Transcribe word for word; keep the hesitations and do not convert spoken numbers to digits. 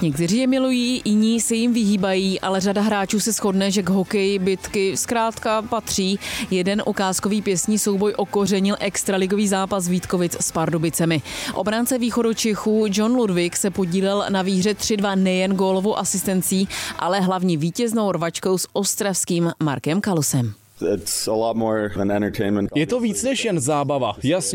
Někteří je milují, jiní se jim vyhýbají, ale řada hráčů se shodne, že k hokeji bitky zkrátka patří. Jeden ukázkový pěstní souboj okořenil extraligový zápas Vítkovic s Pardubicemi. Obránce východočechů John Ludvík se podílel na výhře tři dva nejen gólovou asistencí, ale hlavně vítěznou rvačkou s ostravským Markem Kalusem. Je to víc než jen zábava. Jasně.